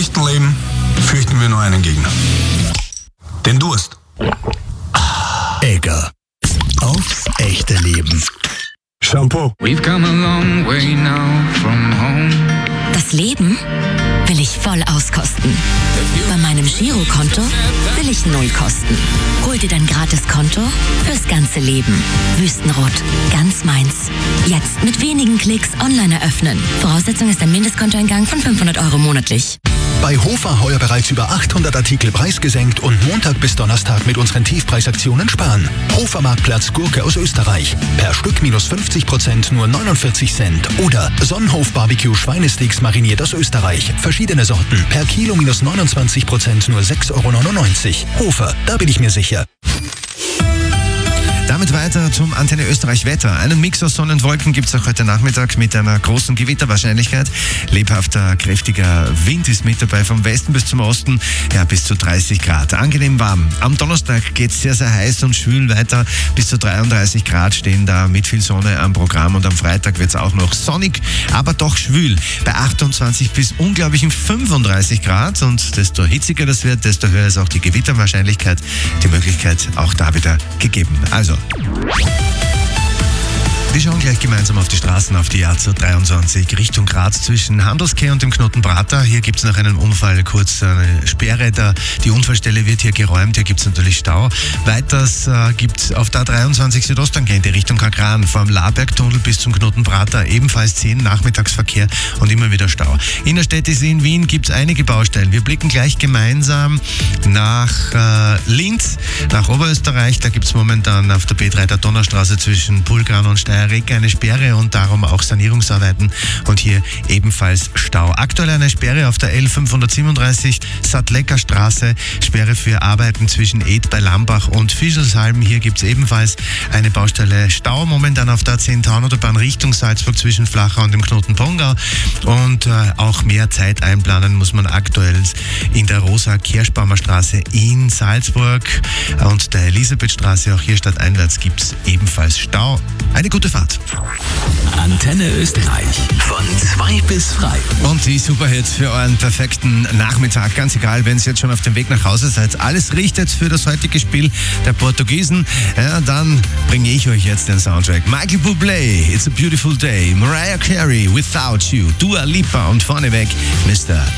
bewussten Leben fürchten wir nur einen Gegner. Den Durst. Egger. Aufs echte Leben. Shampoo. We've come a long way now from home. Das Leben will ich voll auskosten. Bei meinem Girokonto will ich 0 kosten. Hol dir dein Gratiskonto fürs ganze Leben. Wüstenrot, ganz meins. Jetzt mit wenigen Klicks online eröffnen. Voraussetzung ist ein Mindestkontoeingang von 500 € monatlich. Bei Hofer heuer bereits über 800 Artikel preisgesenkt und Montag bis Donnerstag mit unseren Tiefpreisaktionen sparen. Hofer Marktplatz Gurke aus Österreich. Per Stück minus 50% nur 49 Cent. Oder Sonnenhof Barbecue Schweinesticks mariniert aus Österreich. Verschiedene Sorten. Per Kilo minus 29% nur 6,99 €. Hofer, da bin ich mir sicher. Damit weiter zum Antenne Österreich Wetter. Einen Mix aus Sonne und Wolken gibt es auch heute Nachmittag mit einer großen Gewitterwahrscheinlichkeit. Lebhafter, kräftiger Wind ist mit dabei vom Westen bis zum Osten. Ja, bis zu 30 Grad. Angenehm warm. Am Donnerstag geht es sehr, sehr heiß und schwül weiter. Bis zu 33 Grad stehen da mit viel Sonne am Programm. Und am Freitag wird es auch noch sonnig, aber doch schwül. Bei 28 bis unglaublichen 35 Grad. Und desto hitziger das wird, desto höher ist auch die Gewitterwahrscheinlichkeit. Die Möglichkeit auch da wieder gegeben. Also, wir schauen gleich gemeinsam auf die Straßen auf die A23 Richtung Graz zwischen Handelskehr und dem Knoten Prater. Hier gibt es nach einem Unfall kurz eine Sperre. Die Unfallstelle wird hier geräumt. Hier gibt es natürlich Stau. Weiters gibt es auf der A23 Südosttangente Richtung Kagran vom Labergtunnel bis zum Knoten Prater ebenfalls 10 Nachmittagsverkehr und immer wieder Stau. Innerstädtisch in Wien gibt es einige Baustellen. Wir blicken gleich gemeinsam nach Linz, nach Oberösterreich. Da gibt es momentan auf der B3 der Donnerstraße zwischen Pulgran und Steiermark eine Sperre und darum auch Sanierungsarbeiten und hier ebenfalls Stau. Aktuell eine Sperre auf der L537 Sattlecker Straße, Sperre für Arbeiten zwischen Ed bei Lambach und Fischelsheim. Hier gibt es ebenfalls eine Baustelle Stau, momentan auf der 10 Autobahn Richtung Salzburg zwischen Flachau und dem Knoten Pongau und auch mehr Zeit einplanen muss man aktuell in der Rosa-Kirschbaumer Straße in Salzburg und der Elisabethstraße, auch hier stadteinwärts gibt es ebenfalls Stau. Eine gute Fahrt. Antenne Österreich. Von 2 bis frei. Und die Superhits für euren perfekten Nachmittag. Ganz egal, wenn ihr jetzt schon auf dem Weg nach Hause seid. Alles richtet für das heutige Spiel der Portugiesen. Ja, dann bringe ich euch jetzt den Soundtrack. Michael Bublé, It's a Beautiful Day. Mariah Carey, Without You. Dua Lipa und vorneweg Mr.